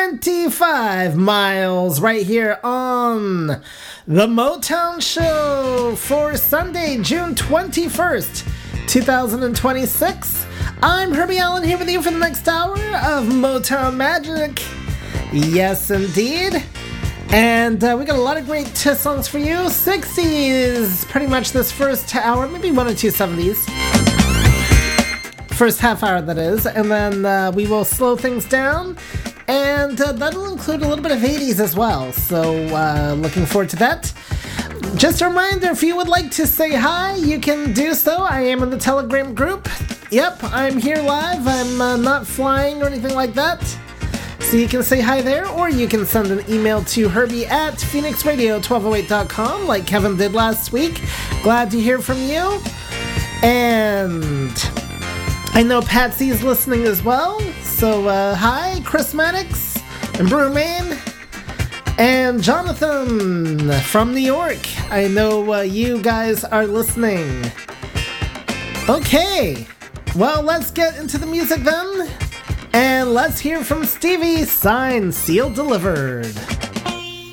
25 miles right here on the Motown Show for Sunday, June 21st, 2026. I'm Herbie Allen here with you for the next hour of Motown Magic. Yes, indeed. And we got a lot of great songs for you. 60s, pretty much this first hour, maybe one or two 70s. First half hour, that is. And then we will slow things down. And that'll include a little bit of 80s as well. So looking forward to that. Just a reminder, if you would like to say hi, you can do so. I am in the Telegram group. Yep, I'm here live. I'm not flying or anything like that. So you can say hi there, or you can send an email to Herbie at PhoenixRadio1208.com like Kevin did last week. Glad to hear from you. And I know Patsy's listening as well. So hi, Chris Maddox and Brewman and Jonathan from New York. I know you guys are listening. Okay, well, let's get into the music then. And let's hear from Stevie, signed, sealed, delivered.